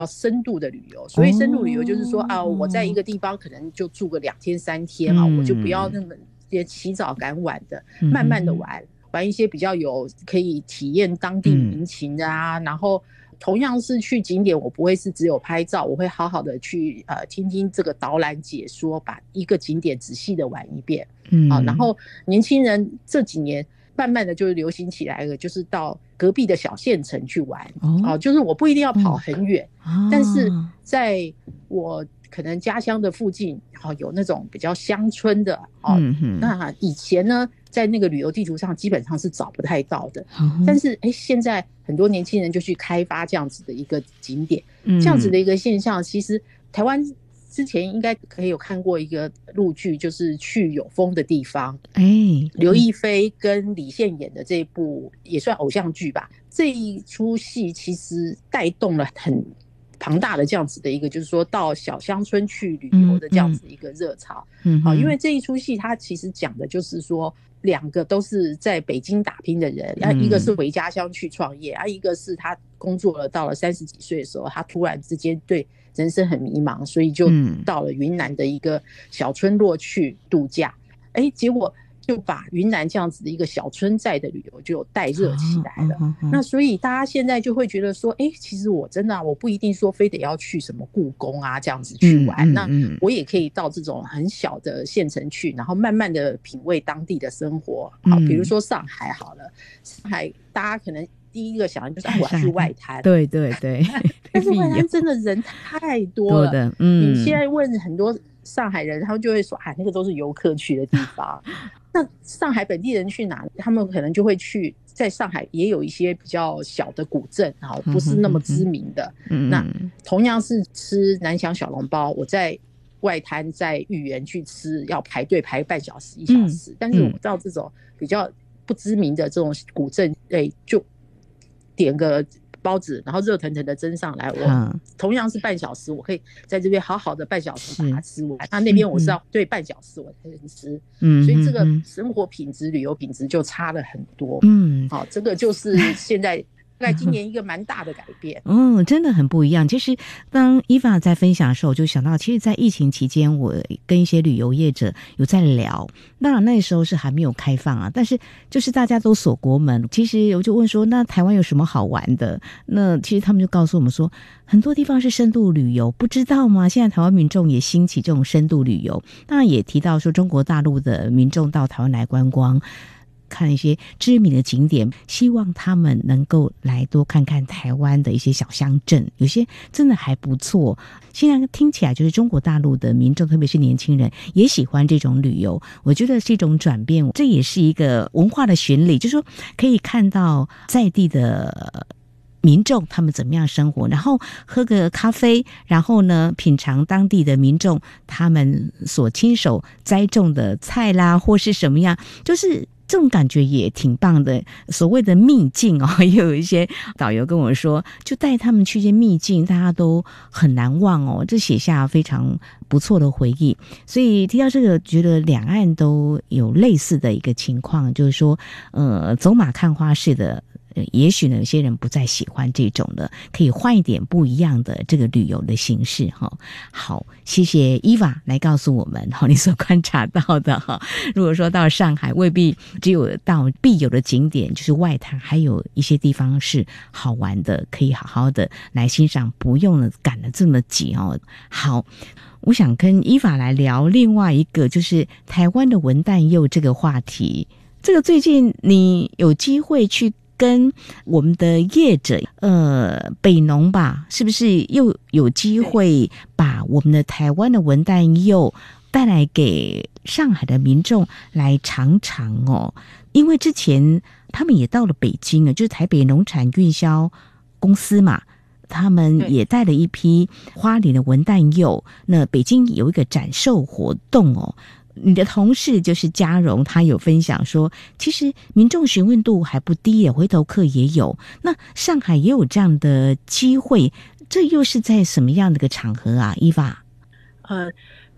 深度的旅游。所以深度旅游就是说我在一个地方可能就住个2天3天我就不要那么起早赶晚的，慢慢的玩一些比较有可以体验当地民情的然后同样是去景点，我不会是只有拍照，我会好好的去听听这个导览解说，把一个景点仔细的玩一遍。然后年轻人这几年慢慢的就流行起来了，就是到隔壁的小县城去玩。就是我不一定要跑很远，但是在我可能家乡的附近有那种比较乡村的那以前呢在那个旅游地图上基本上是找不太到的，但是现在很多年轻人就去开发这样子的一个景点，这样子的一个现象，其实台湾之前应该可以有看过一个陆剧，就是去有风的地方，刘亦菲跟李现演的这一部也算偶像剧吧。这一出戏其实带动了很庞大的这样子的一个，就是说到小乡村去旅游的这样子一个热潮。因为这一出戏它其实讲的就是说2个都是在北京打拼的人，一个是回家乡去创业，一个是他工作了到了30几岁的时候，他突然之间对人生很迷茫，所以就到了云南的一个小村落去度假。结果就把云南这样子的一个小村寨的旅游就带热起来了。那所以大家现在就会觉得说其实我真的我不一定说非得要去什么故宫这样子去玩，那我也可以到这种很小的县城去，然后慢慢的品味当地的生活。比如说上海好了，上海大家可能第一个想的就是我要去外滩， 对对对但是外滩真的人太多了，你现在问很多上海人，他们就会说那个都是游客去的地方。那上海本地人去哪？他们可能就会去，在上海也有一些比较小的古镇不是那么知名的。那同样是吃南翔小笼包，我在外滩在豫园去吃，要排队排半小时1小时，但是我到这种比较不知名的这种古镇，就点个包子，然后热腾腾的蒸上来，我同样是半小时，我可以在这边好好的半小时把它吃完。那边我是要对半小时我才能吃，所以这个生活品质、旅游品质就差了很多。这个就是现在大概今年一个蛮大的改变。 真的很不一样。其实当 Eva 在分享的时候，我就想到其实在疫情期间我跟一些旅游业者有在聊，当然那时候是还没有开放但是就是大家都锁国门。其实我就问说那台湾有什么好玩的，那其实他们就告诉我们说很多地方是深度旅游，不知道吗？现在台湾民众也兴起这种深度旅游，当然也提到说中国大陆的民众到台湾来观光，看一些知名的景点，希望他们能够来多看看台湾的一些小乡镇，有些真的还不错。现在听起来就是中国大陆的民众，特别是年轻人也喜欢这种旅游，我觉得是一种转变，这也是一个文化的巡礼，就是说可以看到在地的民众他们怎么样生活，然后喝个咖啡，然后呢品尝当地的民众他们所亲手栽种的菜啦或是什么样，就是这种感觉也挺棒的。所谓的秘境也有一些导游跟我说，就带他们去一些秘境，大家都很难忘这写下非常不错的回忆。所以提到这个，觉得两岸都有类似的一个情况，就是说走马看花式的，也许呢有些人不再喜欢这种的，可以换一点不一样的这个旅游的形式好，谢谢 Eva 来告诉我们你所观察到的如果说到上海未必只有到必有的景点，就是外滩还有一些地方是好玩的，可以好好的来欣赏，不用赶得这么急好，我想跟 Eva 来聊另外一个，就是台湾的文旦柚这个话题。这个最近你有机会去跟我们的业者北农吧，是不是又有机会把我们的台湾的文旦柚带来给上海的民众来尝尝因为之前他们也到了北京就是台北农产运销公司嘛，他们也带了一批花莲的文旦柚，那北京有一个展售活动你的同事就是嘉荣，他有分享说其实民众询问度还不低回头客也有，那上海也有这样的机会，这又是在什么样的一个场合啊 Eva？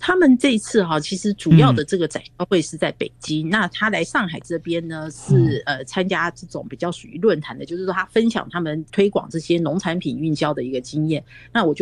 他们这一次其实主要的这个展销会是在北京，那他来上海这边呢是参加这种比较属于论坛的，就是说他分享他们推广这些农产品运销的一个经验。那我就